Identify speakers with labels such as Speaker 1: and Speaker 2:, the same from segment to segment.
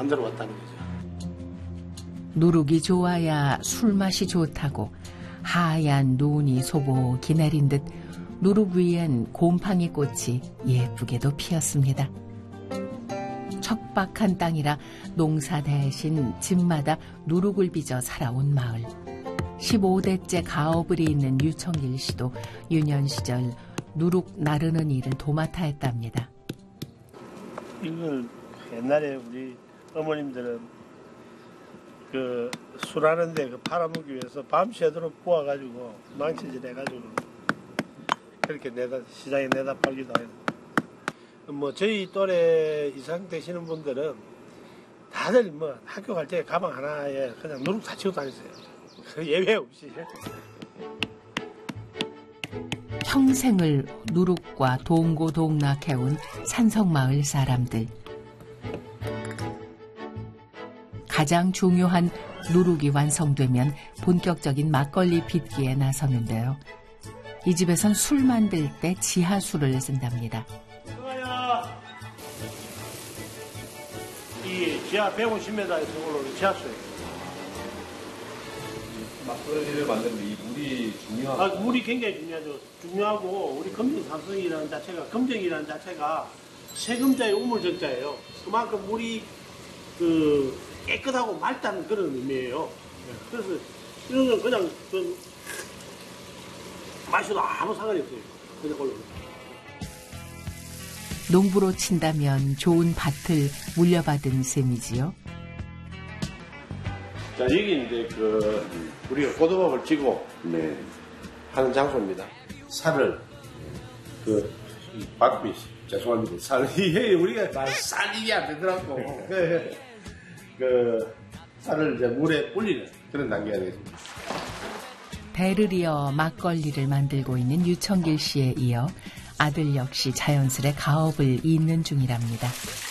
Speaker 1: 만들어 왔다는 거죠.
Speaker 2: 누룩이 좋아야 술맛이 좋다고 하얀 눈이 소복이 내린 듯 누룩 위엔 곰팡이 꽃이 예쁘게도 피었습니다. 척박한 땅이라 농사 대신 집마다 누룩을 빚어 살아온 마을. 15대째 가업을 잇는 유청길 씨도 유년 시절 누룩 나르는 일을 도맡아 했답니다.
Speaker 1: 이걸 옛날에 우리 어머님들은 그 술하는데 그 팔아먹기 위해서 밤새도록 구워가지고 망치질 해가지고 그렇게 시장에 내다 팔기도 해요. 뭐 저희 또래 이상 되시는 분들은 다들 뭐 학교 갈 때 가방 하나에 그냥 누룩 다 치고 다녔어요. 예외 없이.
Speaker 2: 평생을 누룩과 동고동락해온 산성마을 사람들. 가장 중요한 누룩이 완성되면 본격적인 막걸리 빚기에 나서는데요. 이 집에선 술 만들 때 지하수를 쓴답니다.
Speaker 1: 이 지하 150m에서 올라오는 지하수예요.
Speaker 3: 막걸리를 만드는데 이 물이 중요하죠?
Speaker 1: 물이 굉장히 중요하죠. 중요하고 우리 검정산성이라는 자체가 검정이라는 자체가 세금자의 우물정자예요. 그만큼 물이 깨끗하고 맑다는 그런 의미예요. 그래서 이런 건 그냥 마셔도 아무 상관이 없어요. 그냥 올라오는.
Speaker 2: 농부로 친다면 좋은 밭을 물려받은 셈이지요.
Speaker 1: 자, 여기 이제 우리가 고두밥을 찌고 하는 장소입니다. 살을 박비 죄송합니다. 우리가 쌀이 안 되더라고. 쌀을 이제 물에 불리는 그런 단계가 되겠습니다.
Speaker 2: 배를 이어 막걸리를 만들고 있는 유청길 씨에 이어 아들 역시 자연스레 가업을 잇는 중이랍니다.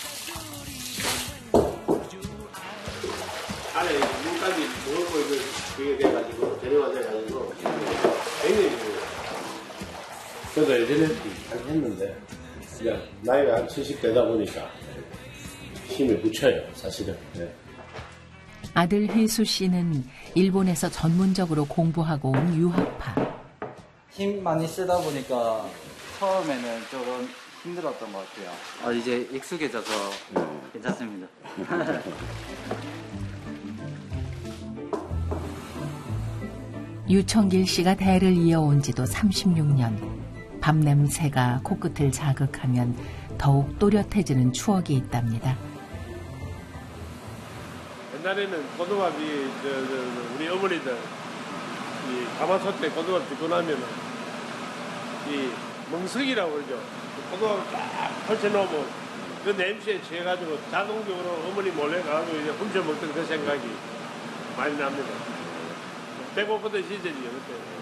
Speaker 1: 안에 물까지 넣고 그게 돼가지고 재료가 돼가지고 굉장히 좋아요. 저도 예전에 했는데 그냥 나이가 한 70 되다 보니까 힘이 붙여요, 사실은. 네.
Speaker 2: 아들 휘수 씨는 일본에서 전문적으로 공부하고 온 유학파.
Speaker 4: 힘 많이 쓰다 보니까 처음에는 조금 힘들었던 것 같아요. 이제 익숙해져서 괜찮습니다.
Speaker 2: 유청길 씨가 대를 이어온 지도 36년. 밥냄새가 코끝을 자극하면 더욱 또렷해지는 추억이 있답니다.
Speaker 1: 옛날에는 고두밥이 우리 어머니들 이 가마솥에 고두밥 짓고 나면은 이 멍석이라고 그러죠. 고두밥을 쫙 펼쳐놓으면 그 냄새에 취해가지고 자동적으로 어머니 몰래 가가지고 이제 훔쳐 먹던 그 생각이 많이 납니다. 배고프던 시절이요 그때.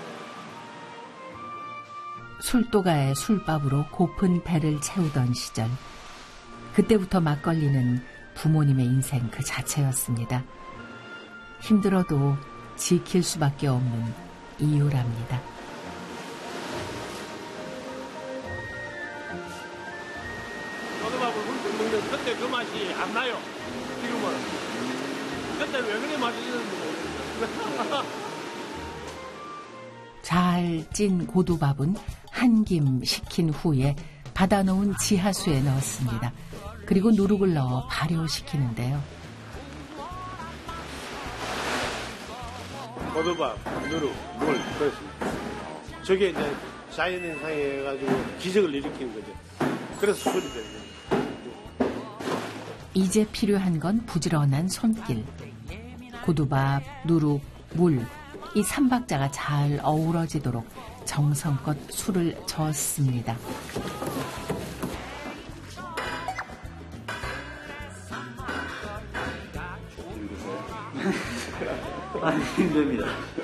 Speaker 2: 술도가의 술밥으로 고픈 배를 채우던 시절. 그때부터 막걸리는 부모님의 인생 그 자체였습니다. 힘들어도 지킬 수밖에 없는 이유랍니다.
Speaker 1: 고두밥을 훔쳐 먹는 그때 그 맛이 안 나요. 지금은. 그때는 왜 그래 맛있는지 모르겠어요.
Speaker 2: 잘 찐 고두밥은 한 김 식힌 후에 받아놓은 지하수에 넣었습니다. 그리고 누룩을 넣어 발효시키는데요.
Speaker 1: 고두밥, 누룩, 물, 그렇습니다. 저게 이제 자연현상이 해가지고 기적을 일으키는 거죠. 그래서 술이 되는 거죠.
Speaker 2: 이제 필요한 건 부지런한 손길. 고두밥, 누룩, 물, 이 삼박자가 잘 어우러지도록 정성껏 술을 저었습니다.
Speaker 4: 힘듭니다.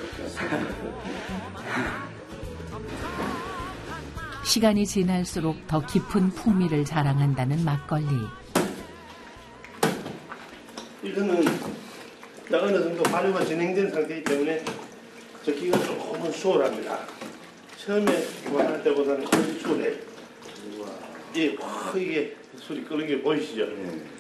Speaker 2: 시간이 지날수록 더 깊은 풍미를 자랑한다는 막걸리.
Speaker 1: 이거는 어느 정도 발효가 진행된 상태이기 때문에 적기가 조금은 수월합니다. 처음에 구할 때보다는 훨씬 수월해요. 이게 술이 끓는 게 보이시죠?